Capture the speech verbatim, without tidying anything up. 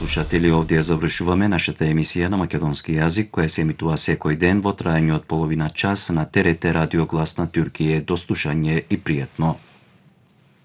слушатели, овдje завршуваме нашата емисија на македонски јазик, која се емитува секој ден во трајање од половина час на Т Р Т Радио Глас на Туркије. До слушање и пријатно.